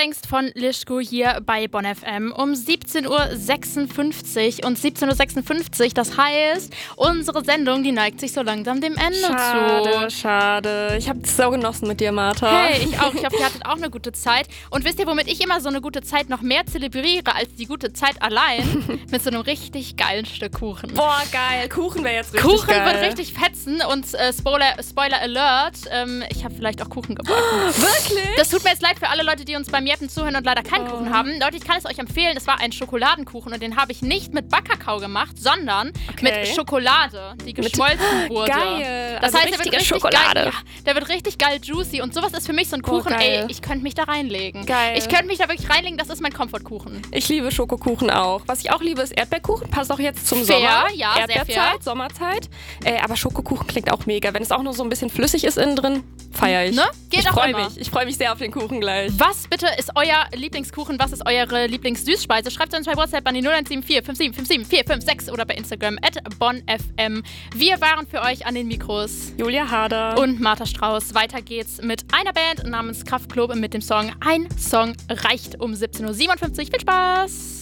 denkst von Lischko hier bei Bonn FM um 17.56 Uhr und 17.56 Uhr, das heißt, unsere Sendung, die neigt sich so langsam dem Ende zu. Schade. Ich habe es so genossen mit dir, Martha. Hey, ich auch. Ich hoffe, ihr hattet auch eine gute Zeit. Und wisst ihr, womit ich immer so eine gute Zeit noch mehr zelebriere als die gute Zeit allein? Mit so einem richtig geilen Stück Kuchen. Boah, geil. Kuchen wäre jetzt richtig Kuchen geil. wird richtig fetzen und Spoiler Alert, ich habe vielleicht auch Kuchen gebacken. Wirklich? Das tut mir jetzt leid für alle Leute, die uns beim Jeppen zuhören und leider keinen Kuchen haben. Leute, ich kann es euch empfehlen, es war ein Schokoladenkuchen und den habe ich nicht mit Backkakao gemacht, sondern mit Schokolade, die geschmolzen wurde. Geil. Das also heißt, der wird richtig Schokolade. geil. Ja, der wird richtig geil juicy und sowas ist für mich so ein Kuchen, geil. ey, ich könnte mich da reinlegen. Geil. Ich könnte mich da wirklich reinlegen, das ist mein Komfortkuchen. Ich liebe Schokokuchen auch. Was ich auch liebe, ist Erdbeerkuchen. Passt auch jetzt zum Fair, Sommer. ja, sehr Erdbeerzeit, fair. Sommerzeit. Aber Schokokuchen klingt auch mega. Wenn es auch nur so ein bisschen flüssig ist innen drin, feiere ich. Ne? Geht ich auch freue immer. mich. Ich freue mich sehr auf den Kuchen gleich. Was bitte ist euer Lieblingskuchen? Was ist eure Lieblingssüßspeise? Schreibt es uns bei WhatsApp an die 0174 5757 456 oder bei Instagram @bonfm. Wir waren für euch an den Mikros Julia Harder und Martha Strauß. Weiter geht's mit einer Band namens Kraftklub mit dem Song Ein Song reicht um 17.57 Uhr. Viel Spaß!